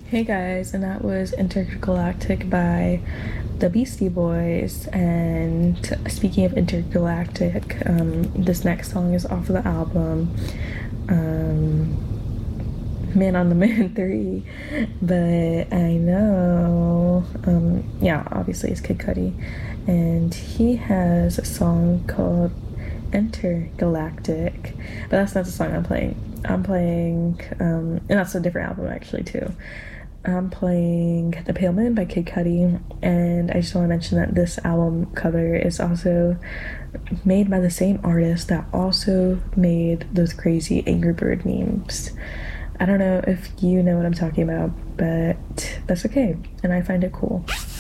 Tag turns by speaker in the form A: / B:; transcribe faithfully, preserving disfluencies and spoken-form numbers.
A: Hey guys, and that was Intergalactic by the Beastie Boys. And speaking of Intergalactic, um, this next song is off of the album um, Man on the Moon three. But I know, um, yeah, obviously it's Kid Cudi. And he has a song called Intergalactic, but that's not the song I'm playing. I'm playing, um, and that's a different album actually, too. I'm playing The Pale Moon by Kid Cudi, and I just want to mention that this album cover is also made by the same artist that also made those crazy Angry Bird memes. I don't know if you know what I'm talking about, but that's okay, and I find it cool.